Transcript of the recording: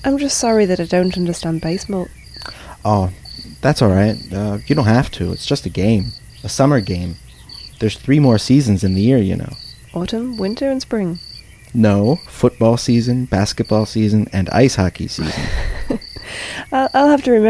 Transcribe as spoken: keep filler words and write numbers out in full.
I'm just sorry that I don't understand baseball. Oh, that's alright. Uh, you don't have to. It's just a game. A summer game. There's three more seasons in the year, you know. Autumn, winter, and spring. No, football season, basketball season, and ice hockey season. I'll, I'll have to remember